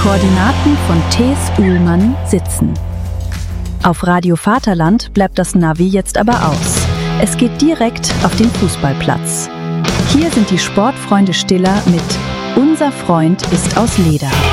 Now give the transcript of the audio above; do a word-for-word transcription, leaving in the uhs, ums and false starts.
Koordinaten von T S Uhlmann sitzen. Auf Radio Vaterland bleibt das Navi jetzt aber aus. Es geht direkt auf den Fußballplatz. Hier sind die Sportfreunde Stiller mit Unser Freund ist aus Leder.